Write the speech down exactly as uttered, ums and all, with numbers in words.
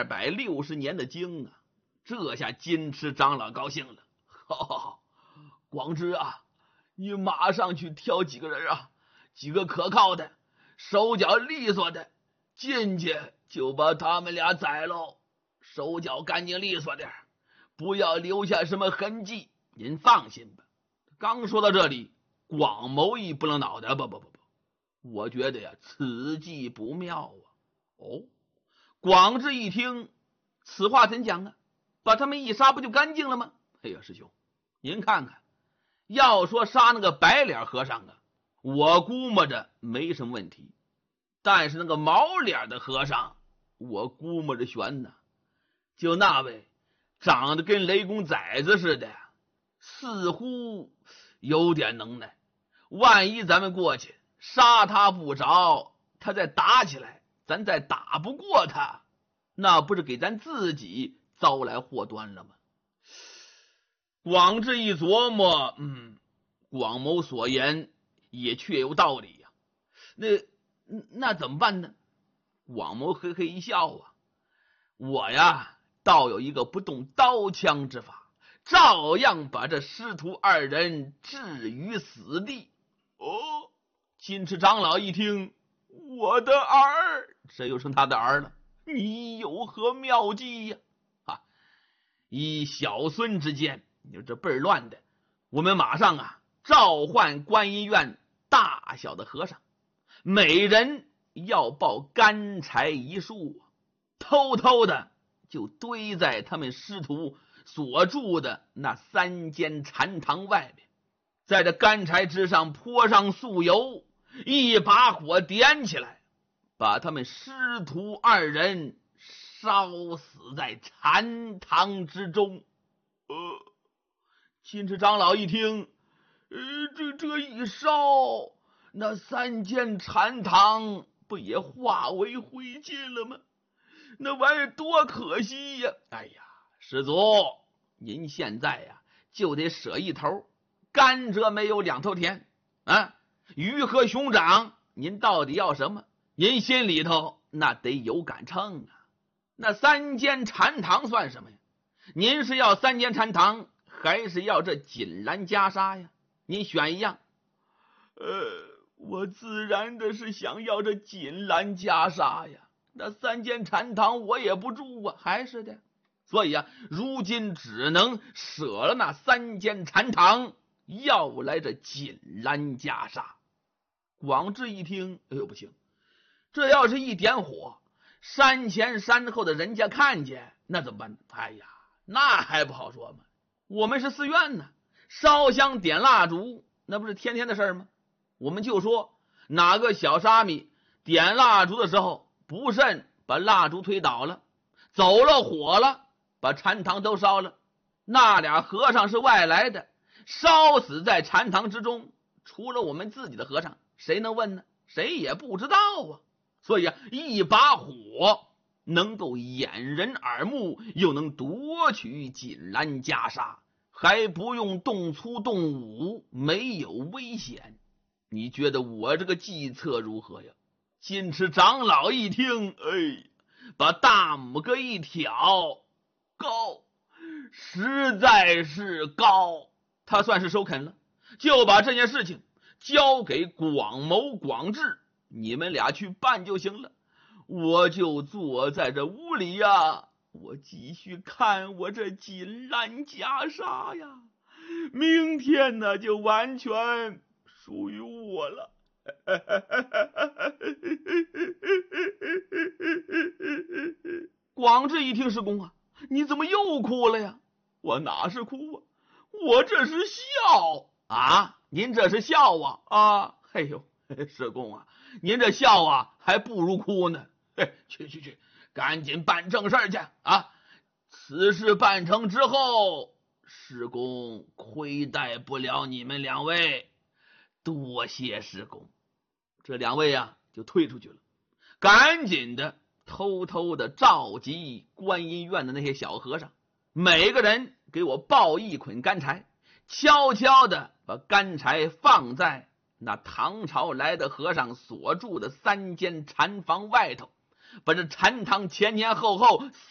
二百六十年的经啊。这下金池长老高兴了，好好好，广智啊，你马上去挑几个人啊，几个可靠的，手脚利索的，进去就把他们俩宰喽，手脚干净利索点，不要留下什么痕迹。您放心吧。刚说到这里，广谋一不愣脑袋，不不不不，我觉得呀，此计不妙啊。哦，广智一听，此话怎讲啊？把他们一杀不就干净了吗？哎呀，师兄，您看看，要说杀那个白脸和尚啊，我估摸着没什么问题，但是那个毛脸的和尚，我估摸着悬呢。就那位长得跟雷公崽子似的，似乎有点能耐。万一咱们过去杀他不着，他再打起来，咱再打不过他，那不是给咱自己招来祸端了吗？广智一琢磨，嗯，广谋所言也确有道理呀、啊。那那怎么办呢？广谋嘿嘿一笑啊，我呀倒有一个不动刀枪之法，照样把这师徒二人置于死地。哦，金池长老一听，我的儿，这又成他的儿了，你有何妙计呀？啊，以小孙之见，你说这倍儿乱的，我们马上啊召唤观音院大小的和尚，每人要抱干柴一束，偷偷的就堆在他们师徒所住的那三间禅堂外面，在这干柴之上泼上素油，一把火点起来，把他们师徒二人烧死在禅堂之中。呃，金池长老一听，呃，这这一烧，那三间禅堂不也化为灰烬了吗？那玩意儿多可惜呀！哎呀，师祖，您现在呀就得舍一头，甘蔗没有两头甜啊！鱼和熊掌，您到底要什么？您心里头那得有杆秤啊！那三间禅堂算什么呀？您是要三间禅堂，还是要这锦兰袈裟呀？您选一样。呃，我自然的是想要这锦兰袈裟呀。那三间禅堂我也不住啊，还是的。所以啊，如今只能舍了那三间禅堂，要来这锦兰袈裟。广智一听，哎呦不行，这要是一点火，山前山后的人家看见，那怎么办？哎呀，那还不好说吗？我们是寺院呢，烧香点蜡烛，那不是天天的事吗？我们就说哪个小沙弥点蜡烛的时候不慎把蜡烛推倒了，走了火了，把禅堂都烧了，那俩和尚是外来的，烧死在禅堂之中，除了我们自己的和尚，谁能问呢？谁也不知道啊。所以啊，一把火能够掩人耳目，又能夺取锦兰袈裟，还不用动粗动武，没有危险。你觉得我这个计策如何呀？金池长老一听，哎，把大拇哥一挑，高，实在是高。他算是收肯了，就把这件事情交给广谋广智，你们俩去办就行了。我就坐在这屋里呀，我继续看我这锦兰袈裟呀，明天呢就完全属于我了。广智一听，师公啊，你怎么又哭了呀？我哪是哭啊，我这是笑啊！您这是笑啊啊！哎呦，师公啊，您这笑啊还不如哭呢。哎，去去去，赶紧办正事去啊！此事办成之后，师公亏待不了你们两位，多谢师公。这两位啊就退出去了，赶紧的偷偷的召集观音院的那些小和尚，每个人给我抱一捆干柴，悄悄的把干柴放在那唐朝来的和尚所住的三间禅房外头，把这禅堂前前后后